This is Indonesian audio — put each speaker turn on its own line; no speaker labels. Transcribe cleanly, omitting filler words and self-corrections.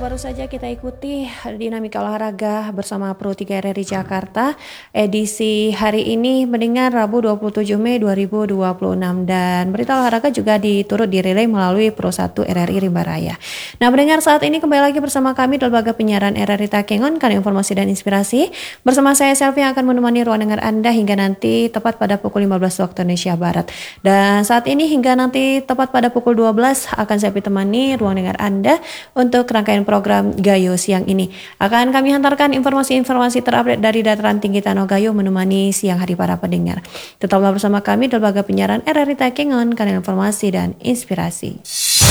baru saja kita ikuti dinamika olahraga bersama Pro 3 RRI Jakarta edisi hari ini mendengar Rabu 27 Mei 2026 dan berita olahraga juga diturut dirilai melalui Pro 1 RRI Rimba Raya. Nah, mendengar saat ini kembali lagi bersama kami di lembaga penyiaran RRI Takengon karena informasi dan inspirasi. Bersama saya Selvi yang akan menemani ruang dengar Anda hingga nanti tepat pada pukul 15 waktu Indonesia Barat. Dan saat ini hingga nanti tepat pada pukul 12 akan saya temani ruang dengar Anda untuk rangkaian program Gayo siang ini. Akan kami hantarkan informasi-informasi terupdate dari dataran tinggi Tanah Gayo menemani siang hari para pendengar. Tetaplah bersama kami di lembaga penyiaran RRI Takengon karena informasi dan inspirasi.